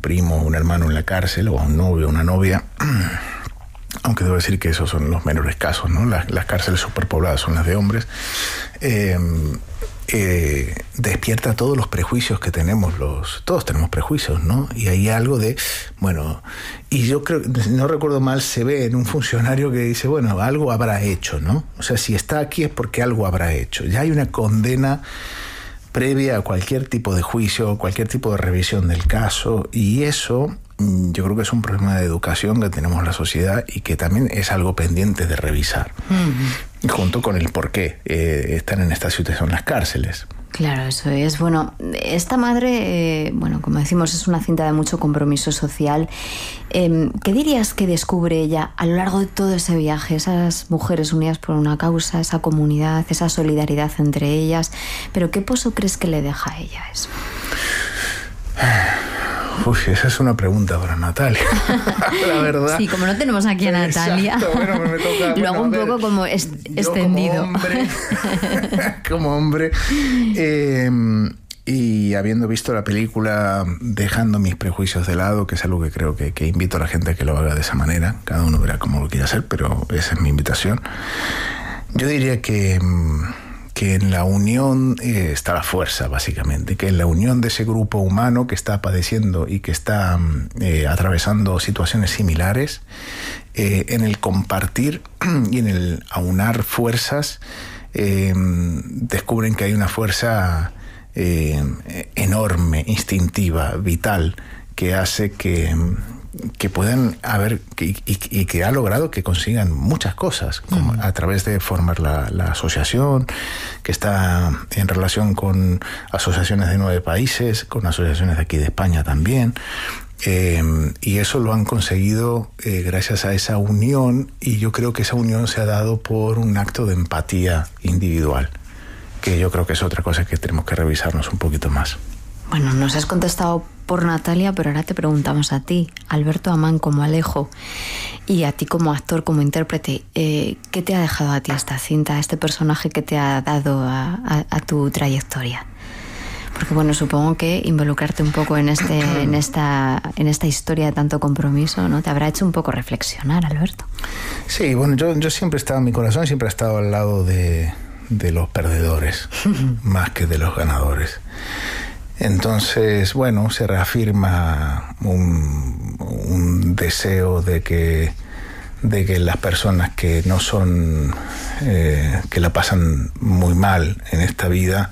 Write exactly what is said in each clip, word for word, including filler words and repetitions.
primo, un hermano en la cárcel, o a un novio, una novia. Aunque debo decir que esos son los menores casos, ¿no? Las, las cárceles superpobladas son las de hombres. Eh, eh, despierta todos los prejuicios que tenemos los... Todos tenemos prejuicios, ¿no? Y hay algo de... Bueno, y yo creo, no recuerdo mal, se ve en un funcionario que dice, bueno, algo habrá hecho, ¿no? O sea, si está aquí es porque algo habrá hecho. Ya hay una condena previa a cualquier tipo de juicio, cualquier tipo de revisión del caso, y eso yo creo que es un problema de educación que tenemos la sociedad y que también es algo pendiente de revisar, uh-huh. junto con el por qué eh, están en esta situación las cárceles. Claro, eso es. Bueno, esta madre, eh, bueno, como decimos, es una cinta de mucho compromiso social. Eh, ¿Qué dirías que descubre ella a lo largo de todo ese viaje? Esas mujeres unidas por una causa, esa comunidad, esa solidaridad entre ellas. ¿Pero qué pozo crees que le deja a ella eso? Uy, esa es una pregunta para Natalia, la verdad. Sí, como no tenemos aquí a Natalia, exacto, bueno, me toca, lo hago bueno, un ver, poco como est- extendido. Como hombre, como hombre eh, y habiendo visto la película, dejando mis prejuicios de lado, que es algo que creo que, que invito a la gente a que lo haga de esa manera. Cada uno verá cómo lo quiere hacer, pero esa es mi invitación. Yo diría que... que en la unión eh, está la fuerza, básicamente, que en la unión de ese grupo humano que está padeciendo y que está eh, atravesando situaciones similares, eh, en el compartir y en el aunar fuerzas, eh, descubren que hay una fuerza eh, enorme, instintiva, vital, que hace que... que puedan haber y, y, y que ha logrado que consigan muchas cosas, como uh-huh. a través de formar la, la asociación, que está en relación con asociaciones de nueve países, con asociaciones de aquí de España también, eh, y eso lo han conseguido eh, gracias a esa unión, y yo creo que esa unión se ha dado por un acto de empatía individual, que yo creo que es otra cosa que tenemos que revisarnos un poquito más. Bueno, nos has contestado por Natalia, pero ahora te preguntamos a ti, Alberto Amán como Alejo, y a ti como actor, como intérprete, eh, ¿qué te ha dejado a ti esta cinta, este personaje que te ha dado a, a, a tu trayectoria? Porque bueno, supongo que involucrarte un poco en este, en esta, en esta historia de tanto compromiso, ¿no? Te habrá hecho un poco reflexionar, Alberto. Sí, bueno, yo, yo siempre he estado, mi corazón siempre ha estado al lado de, de los perdedores, más que de los ganadores. Entonces, bueno, se reafirma un, un deseo de que, de que las personas que no son, eh, que la pasan muy mal en esta vida,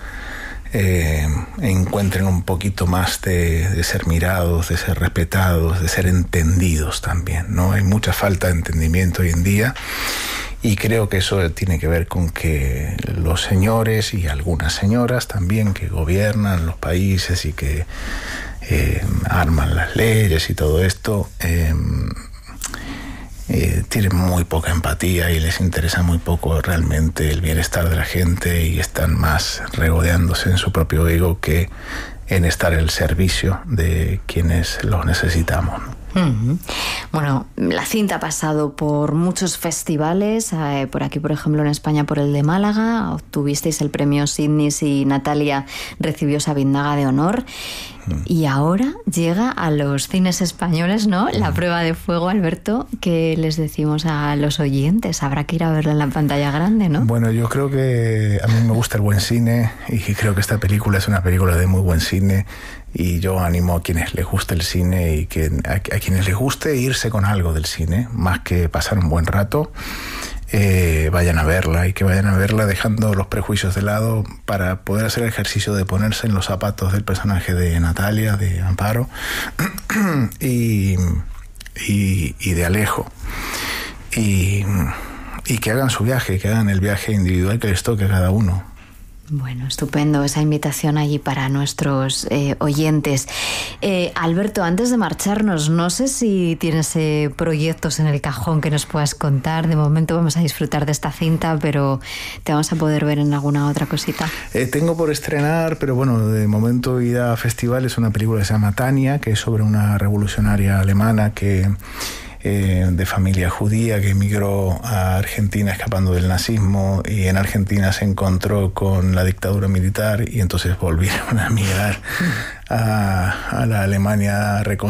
eh, encuentren un poquito más de, de ser mirados, de ser respetados, de ser entendidos también, ¿no? Hay mucha falta de entendimiento hoy en día. Y creo que eso tiene que ver con que los señores y algunas señoras también que gobiernan los países y que eh, arman las leyes y todo esto, eh, eh, tienen muy poca empatía y les interesa muy poco realmente el bienestar de la gente y están más regodeándose en su propio ego que en estar al servicio de quienes los necesitamos, ¿no? Uh-huh. Bueno, la cinta ha pasado por muchos festivales, eh, por aquí, por ejemplo, en España, por el de Málaga, obtuvisteis el premio Sydney y Natalia recibió esa Bidaga de honor. Uh-huh. Y ahora llega a los cines españoles, ¿no? Uh-huh. La prueba de fuego, Alberto, que les decimos a los oyentes, habrá que ir a verla en la pantalla grande, ¿no? Bueno, yo creo que a mí me gusta el buen cine y creo que esta película es una película de muy buen cine. Y yo animo a quienes les guste el cine y que a, a quienes les guste irse con algo del cine, más que pasar un buen rato, eh, vayan a verla y que vayan a verla dejando los prejuicios de lado para poder hacer el ejercicio de ponerse en los zapatos del personaje de Natalia, de Amparo y, y, y de Alejo. Y, y que hagan su viaje, que hagan el viaje individual que les toque a cada uno. Bueno, estupendo esa invitación allí para nuestros eh, oyentes. Eh, Alberto, antes de marcharnos, no sé si tienes eh, proyectos en el cajón que nos puedas contar. De momento vamos a disfrutar de esta cinta, pero te vamos a poder ver en alguna otra cosita. Eh, tengo por estrenar, pero bueno, de momento ir a festivales, una película que se llama Tania, que es sobre una revolucionaria alemana que... Eh, de familia judía que emigró a Argentina escapando del nazismo y en Argentina se encontró con la dictadura militar y entonces volvieron a migrar a, a la Alemania reconstruida.